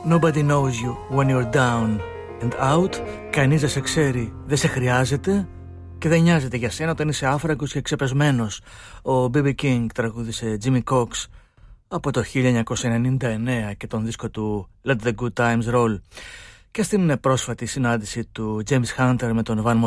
Nobody knows you when you're down and out. Κανείς δεν σε ξέρει, δεν σε χρειάζεται και δεν νοιάζεται για σένα όταν είσαι άφραγος και ξεπεσμένος. Ο B.B. King τραγούδισε Jimmy Cox από το 1999 και τον δίσκο του Let the Good Times Roll. Και στην πρόσφατη συνάντηση του James Hunter με τον Van